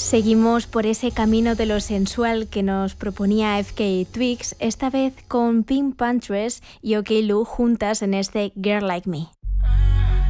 Seguimos por ese camino de lo sensual que nos proponía FKA Twigs, esta vez con Pink Panthers y OK Lu juntas en este Girl Like Me.